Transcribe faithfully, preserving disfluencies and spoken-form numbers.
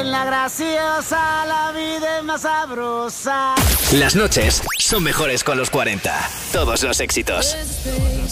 En la graciosa la vida es más sabrosa. Las noches son mejores con los cuarenta. Todos los éxitos.